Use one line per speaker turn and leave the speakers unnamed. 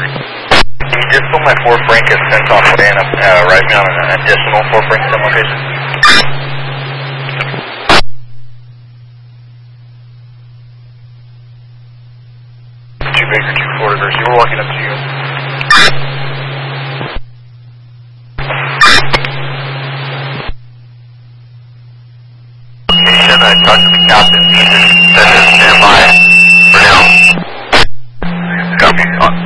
Can you just pull my 4 Frank as sent on way and write me on an additional 4 Frank send location? 2 Baker, 2 Florida Verse, you were walking up to you. Should I talk to the captain? He said stand by for now. Copy.